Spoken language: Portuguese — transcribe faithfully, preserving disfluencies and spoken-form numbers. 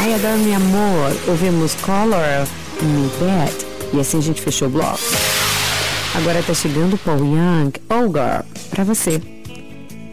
Ai, adoro meu amor. Ouvimos Color Me Bad. E assim a gente fechou o bloco. Agora tá chegando Paul Young, Oh Girl, pra você.